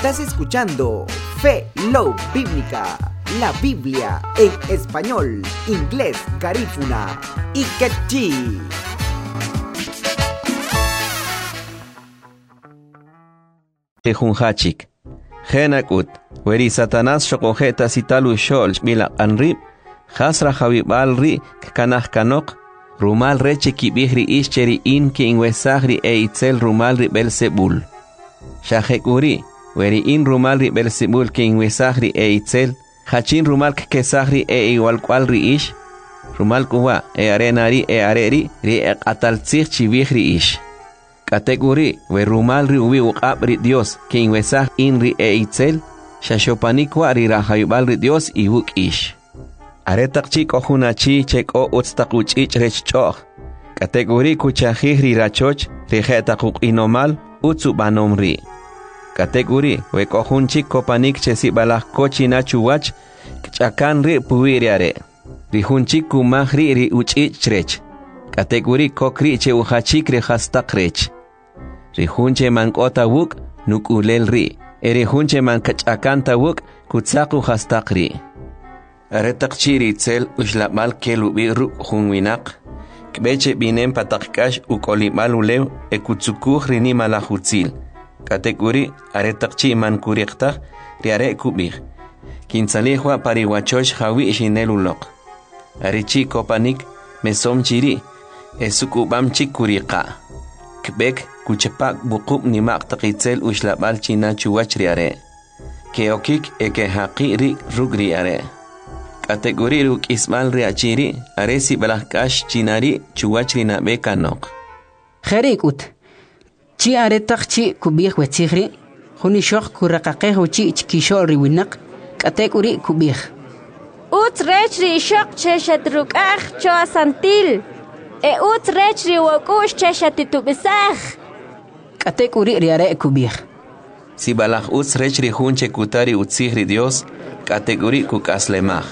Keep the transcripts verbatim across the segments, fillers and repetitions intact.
Estás escuchando Fe Love Bíblica, la Biblia en español, inglés, garífuna y quechí. Tejunhachik Genakut Weri Satanás Shokojeta Sitalu Shol Mila Anri Hasra Javibalri Kanah Kanok Rumal Reche Kibihri Ischeri Inki Inwesagri e Itzel Rumalri Belzebul Shahekuri Weri in Rumalri Belzebul Ki Inwesagri e Itzel Hachin Rumal Kesagri e Igualqualri Ish Rumal Kuwa e Arenari e Areri Ri Atalzir Chibihri Ish Kategori we rumalri ubi uqabri Dios que inwesaj inri e itzel shashopanikwa ri rahaybalri Dios i wuk ish aretaqchi kohunachi cheko utstaquchich rechchoh kategori kuchahiri rachoch rihetaquk inomal utsu banomri kategori we kohunchi kopanik chesibalaj kochina chuwach chakanri puwiriare rihunchi kumahri ri uchich rech kategori kokri che uhachik re hastaqrech Rihunche man kota wuk nukulel ri. Erihunche man kachakanta wuk kutsaku hastaqri. Aretaqchiri tzel ushlamal kelubi ru hunwinak. Kbeche binem patakkash ukolimal ulew ekutsukuh rini malahutzil. Kategori aretaqchi man kuriqtaq riare kubih. Kinsalihwa pariwachosh hawi shinelulok. Arichi kopanik mesom chiri. Esukubamchi kuriqa. Kbek kuchepak bukub ni mak takitzel ushlabal china chuwachriare. Keokik eke haqiri rugriare. Kategori ruk ismal riachiri aresi balakash chinari chuwachri na bekanok. Kherikut. Chi aretak chi kubih wetzigri. Huni shok kurakaqeho chi chkishol riwinak. Kategori kubih. Ut rechri shok cheshadruk ach choa santil. E ut rechri wakush cheshatitubisach. Kategori riare kubih. Si balach uts rechri hunche kutari utsihri Dios, kategori kukaslemach.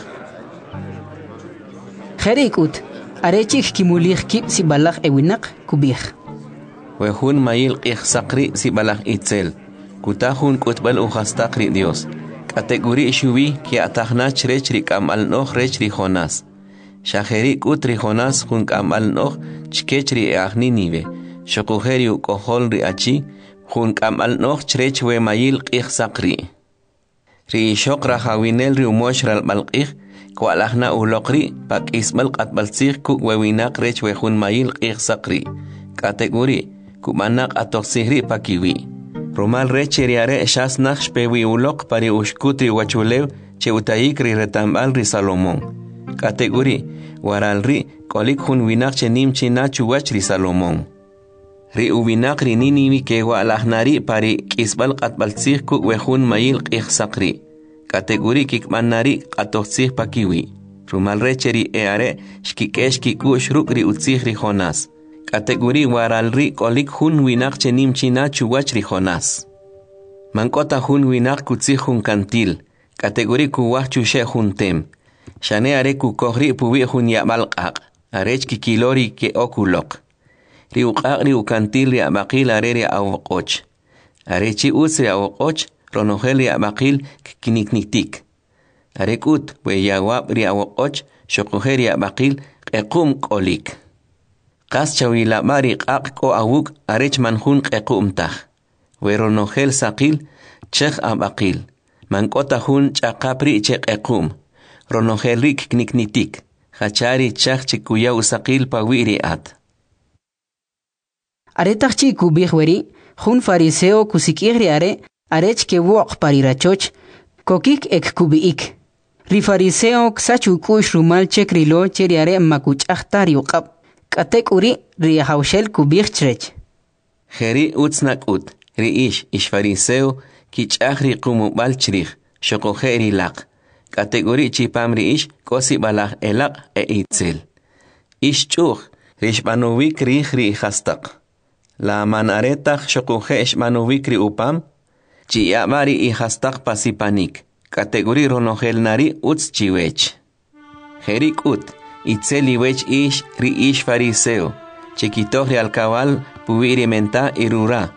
Kherikut, arechik kimulih kip si balach ewinak kubih. Wehun mayil qih sakri si balach itzel, kutahun kutbal uhastakri Dios. Kategori shuwi ki atahnach rechri kamal noh rechri Jonas. Shaheri kutri Jonas hun kamal noh chkechri eahni nive. Shokuheri ukohol ri achi, hun kamal noh chrech we mayil qih sakri. Ri shok rahawinel ri umosh ral balqih, ko alahna ulokri, pak ismal qatbalsih kuk wewinak rech we hun mayil qih sakri. Kategori, kumanak atoksihri pakiwi. Rumal rech riare shas nakh shpewi ulok pari ushkutri wachulew, che utayik ri retambal ri Salomón. Kategori, waral ri, kolik hun winak che nimchi nachu wach ri Salomón. Ri ubinak ri niniwi ke wa alahnari pari kisbal qatbalsih kuk wehun mayil qih sakri. Kategori kikmanari qatohtsih pakiwi. Rumal recheri eare shkikesh kikush ruk ri utsih ri Jonas. Kategori waral ri kolik hun winak che nimchi nachu wach ri Jonas. Mankota hun winak kutsih hun kantil. Kategori kuwah chushe hun tem. Shane are kukohri puwi hun yabal qaq. Arech kikilori ke okulok. Ri uqaq ri ukantil ri abaqil are ri awqoch. Arechi uts ri awqoch ronohel ri abaqil kinikniktik. Arekut we yawab ri awqoch shokuhe ri abaqil qequm qolik. Qas chawila mari qaq ko awuk arech manhun qequm tah. We ronohel saqil chekh abaqil. Mankota hun chaqapri che qequm. Ronohel ri kniknitik. Hachari chakh chikuya usaqil pawiri at. Aretaqchi kubih weri, hun fariseo kusikihri are, arech ke wok parirachoch, kokik ek kubiik. Ri fariseo ksachu kush rumal chek rilo cheri are makuch ahtari uqab. Katek uri ri haushel kubih chrech. Heri utsnak ut, ri ish, ish fariseo, kich ahri kumubal chrich, shokoheri laq. Kategori chipamri ish, kosi balach elaq e itzel. Ish chuch, rish banowik rih ri hastaq. La manaretach shokuhe ishmanuvikri upam, chi yamari i hastak pasipanik, kategori ronohel nari uts chiwech. Herik ut, itzeli wech ish ri ish fariseo, chiquitohri al cabal puvirimenta irura,